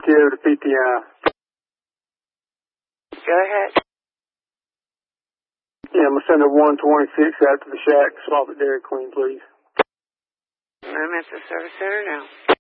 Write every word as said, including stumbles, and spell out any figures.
T O to P T I. Go ahead. Yeah, I'm going to send a one twenty-six out to the shack. Swap at Dairy Queen, please. I'm at the service center now.